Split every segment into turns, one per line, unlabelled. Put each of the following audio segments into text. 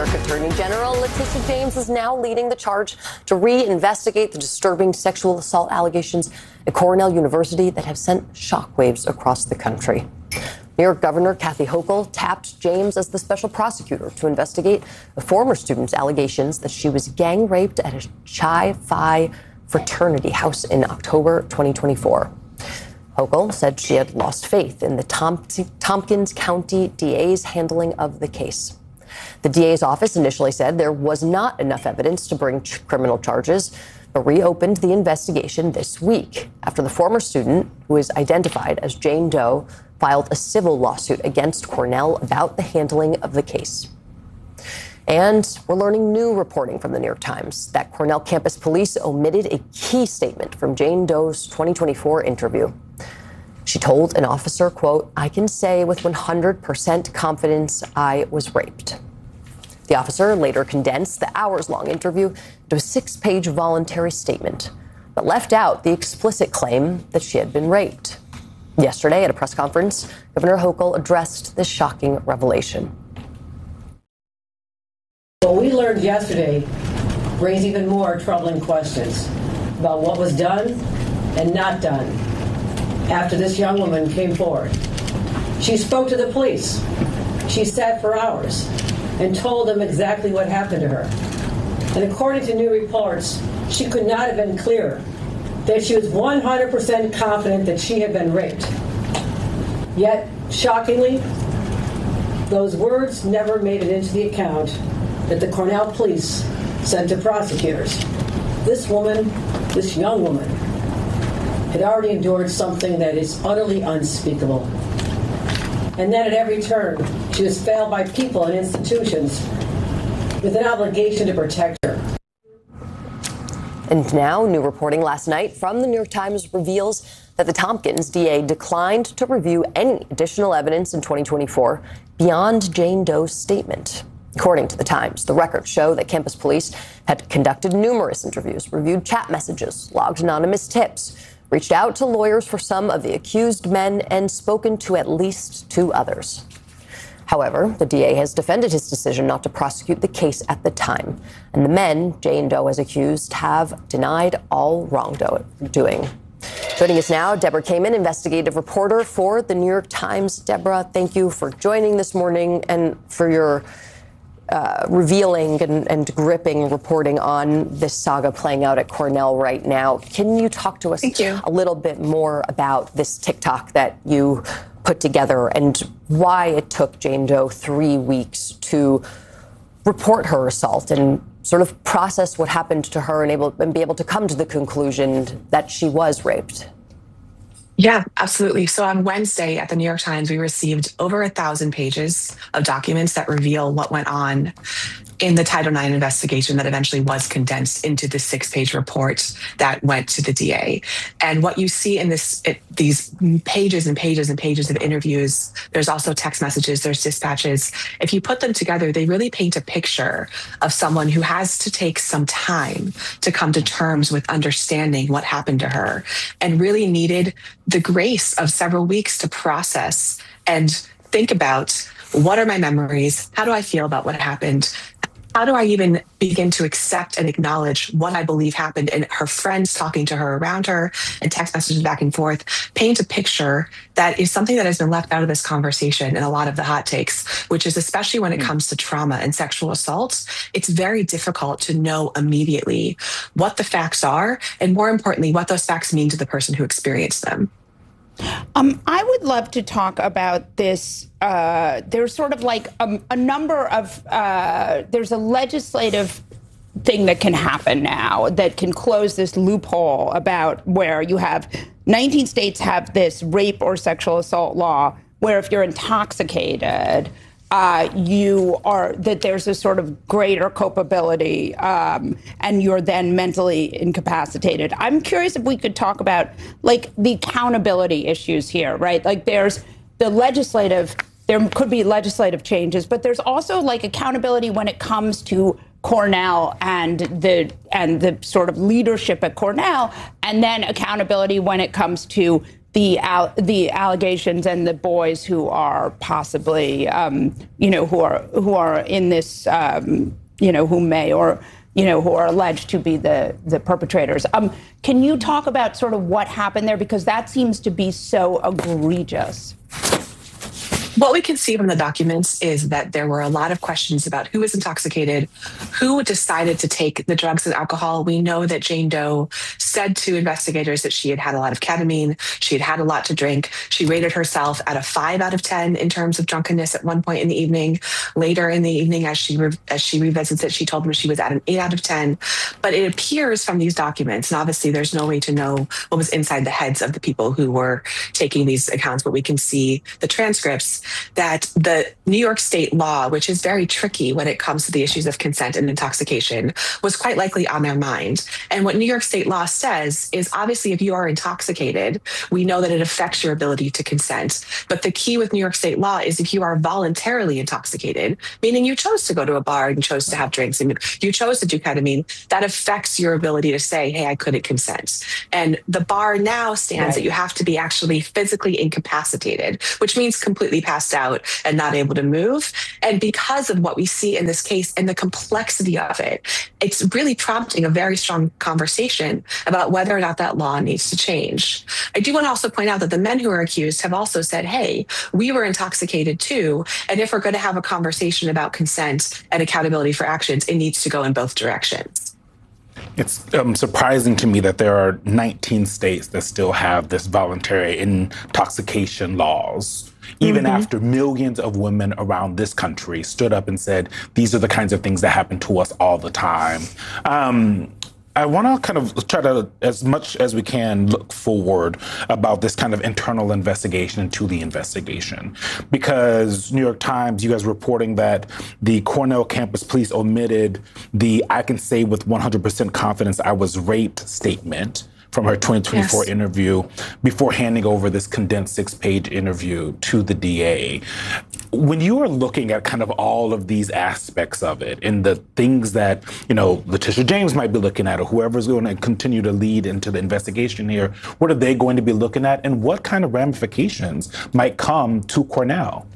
York Attorney General Letitia James is now leading the charge to reinvestigate the disturbing sexual assault allegations at Cornell University that have sent shockwaves across the country. New York Governor Kathy Hochul tapped James as the special prosecutor to investigate a former student's allegations that she was gang raped at a Chi Phi fraternity house in October 2024. Hochul said she had lost faith in the Tompkins County DA's handling of the case. The DA's office initially said there was not enough evidence to bring criminal charges, but reopened the investigation this week after the former student, who is identified as Jane Doe, filed a civil lawsuit against Cornell about the handling of the case. And we're learning new reporting from the New York Times that Cornell campus police omitted a key statement from Jane Doe's 2024 interview. She told an officer, quote, "I can say with 100% confidence I was raped." The officer later condensed the hours-long interview into a 6-page voluntary statement, but left out the explicit claim that she had been raped. Yesterday, at a press conference, Governor Hochul addressed this shocking revelation.
What we learned yesterday brings even more troubling questions about what was done and not done after this young woman came forward. She spoke to the police. She sat for hours and told them exactly what happened to her. And according to new reports, she could not have been clearer that she was 100% confident that she had been raped. Yet, shockingly, those words never made it into the account that the Cornell police sent to prosecutors. This woman, this young woman, had already endured something that is utterly unspeakable. And then at every turn, she was failed by people and institutions with an obligation to protect her.
And now, new reporting last night from the New York Times reveals that the Tompkins DA declined to review any additional evidence in 2024 beyond Jane Doe's statement. According to the Times, the records show that campus police had conducted numerous interviews, reviewed chat messages, logged anonymous tips, reached out to lawyers for some of the accused men, and spoken to at least 2 others. However, the DA has defended his decision not to prosecute the case at the time, and the men Jane Doe has accused have denied all wrongdoing. Joining us now, Deborah Kamen, investigative reporter for the New York Times. Deborah, thank you for joining this morning and for your revealing and gripping reporting on this saga playing out at Cornell right now. Can you talk to us a little bit more about this TikTok that you put together and why it took Jane Doe 3 weeks to report her assault and sort of process what happened to her and be able to come to the conclusion that she was raped?
Yeah, absolutely. So on Wednesday at the New York Times, we received over 1,000 pages of documents that reveal what went on in the Title IX investigation that eventually was condensed into the 6-page report that went to the DA. And what you see in these pages and pages and pages of interviews, there's also text messages, there's dispatches. If you put them together, they really paint a picture of someone who has to take some time to come to terms with understanding what happened to her and really needed the grace of several weeks to process and think about, what are my memories? How do I feel about what happened? How do I even begin to accept and acknowledge what I believe happened? And her friends talking to her around her and text messages back and forth paint a picture that is something that has been left out of this conversation in a lot of the hot takes, which is especially when it comes to trauma and sexual assault, it's very difficult to know immediately what the facts are and, more importantly, what those facts mean to the person who experienced them.
I would love to talk about this. There's sort of like a number of, there's a legislative thing that can happen now that can close this loophole about where you have 19 states have this rape or sexual assault law where if you're intoxicated, there's a sort of greater culpability and you're then mentally incapacitated. I'm curious if we could talk about like the accountability issues here, right? Like there's the legislative, there could be legislative changes, but there's also like accountability when it comes to Cornell and the sort of leadership at Cornell, and then accountability when it comes to the allegations and the boys who are possibly, who are in this, who may or, who are alleged to be the perpetrators. Can you talk about sort of what happened there? Because that seems to be so egregious.
What we can see from the documents is that there were a lot of questions about who was intoxicated, who decided to take the drugs and alcohol. We know that Jane Doe said to investigators that she had had a lot of ketamine, she had had a lot to drink. She rated herself at a 5 out of 10 in terms of drunkenness at one point in the evening. Later in the evening, as she revisits it, she told them she was at an 8 out of 10. But it appears from these documents, and obviously there's no way to know what was inside the heads of the people who were taking these accounts, but we can see the transcripts, that the New York state law, which is very tricky when it comes to the issues of consent and intoxication, was quite likely on their mind. And what New York state law says is, obviously, if you are intoxicated, we know that it affects your ability to consent. But the key with New York state law is if you are voluntarily intoxicated, meaning you chose to go to a bar and chose to have drinks and you chose to do ketamine, that affects your ability to say, hey, I couldn't consent. And the bar now stands that you have to be actually physically incapacitated, which means completely passed out and not able to move. And because of what we see in this case and the complexity of it, it's really prompting a very strong conversation about whether or not that law needs to change. I do want to also point out that the men who are accused have also said, hey, we were intoxicated too. And if we're going to have a conversation about consent and accountability for actions, it needs to go in both directions.
It's surprising to me that there are 19 states that still have this voluntary intoxication laws, even after millions of women around this country stood up and said, these are the kinds of things that happen to us all the time. I want to kind of try to, as much as we can, look forward about this kind of internal investigation into the investigation. Because New York Times, you guys reporting that the Cornell campus police omitted the "I can say with 100% confidence I was raped" statement from her 2024 interview before handing over this condensed 6-page interview to the DA. When you are looking at kind of all of these aspects of it and the things that, Letitia James might be looking at, or whoever's going to continue to lead into the investigation here, what are they going to be looking at, and what kind of ramifications might come to Cornell?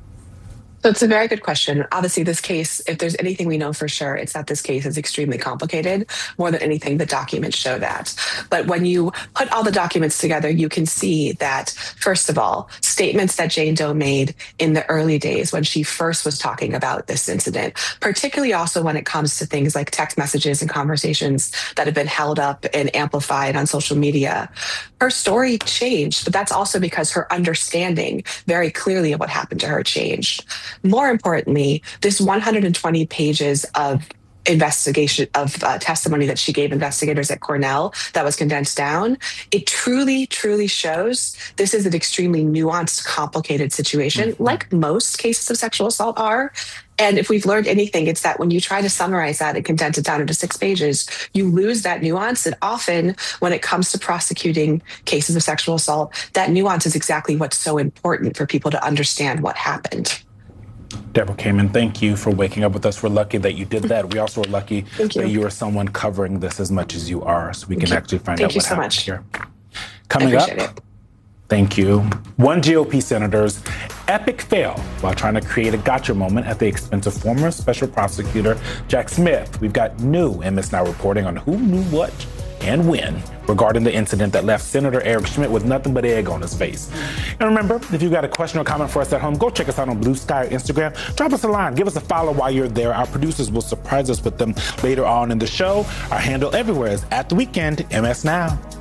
So it's a very good question. Obviously, this case, if there's anything we know for sure, it's that this case is extremely complicated. More than anything, the documents show that. But when you put all the documents together, you can see that, first of all, statements that Jane Doe made in the early days when she first was talking about this incident, particularly also when it comes to things like text messages and conversations that have been held up and amplified on social media, her story changed. But that's also because her understanding very clearly of what happened to her changed. More importantly, this 120 pages of investigation of testimony that she gave investigators at Cornell that was condensed down, it truly, truly shows this is an extremely nuanced, complicated situation, like most cases of sexual assault are. And if we've learned anything, it's that when you try to summarize that and condense it down into 6 pages, you lose that nuance. And often when it comes to prosecuting cases of sexual assault, that nuance is exactly what's so important for people to understand what happened.
Deborah Kamen, thank you for waking up with us. We're lucky that you did that. We also are lucky that you are someone covering this as much as you are, so we can actually find out what happened here. Coming up, thank you. One GOP senator's epic fail while trying to create a gotcha moment at the expense of former special prosecutor Jack Smith. We've got new MS Now reporting on who knew what and when regarding the incident that left Senator Eric Schmidt with nothing but egg on his face. And remember, if you've got a question or comment for us at home, go check us out on Blue Sky or Instagram. Drop us a line. Give us a follow while you're there. Our producers will surprise us with them later on in the show. Our handle everywhere is @TheWeekend MS Now.